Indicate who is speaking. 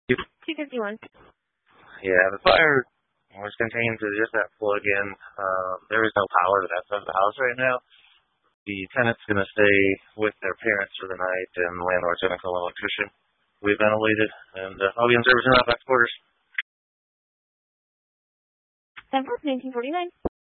Speaker 1: 251.
Speaker 2: Yeah, the fire was contained to just that plug-in. There is no power to that side of the house right now. The tenant's going to stay with their parents for the night, and the landlord's going to call an electrician. We ventilated, and I'll be in service in about 5 quarters.
Speaker 1: 10-1949.